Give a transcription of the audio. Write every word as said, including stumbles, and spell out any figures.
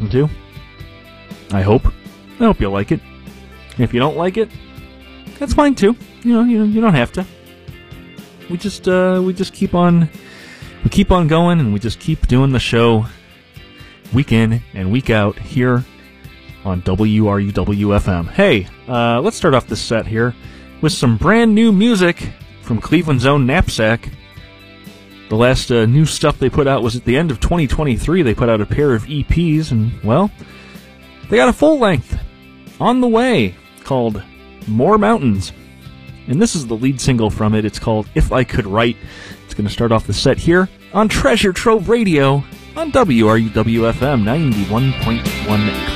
listen to. I hope. I hope you like it. If you don't like it, that's fine too. You know, you you don't have to. We just uh, we just keep on we keep on going, and we just keep doing the show week in and week out here on W R U W F M. Hey, uh, let's start off this set here with some brand new music from Cleveland's own Knapsack. The last uh, new stuff they put out was at the end of twenty twenty-three. They put out a pair of E Ps, and, well, they got a full length on the way called More Mountains. And this is the lead single from it. It's called If I Could Write. It's going to start off the set here on Treasure Trove Radio on W R U W F M ninety-one point one.